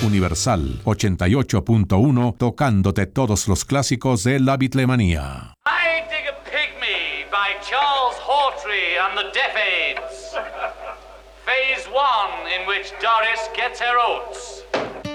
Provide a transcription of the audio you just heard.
Universal 88.1, tocándote todos los clásicos de la Beatlemanía. I Dig a Pygmy by Charles Hawtrey and the Deaf Aids. Phase 1, in which Doris gets her oats.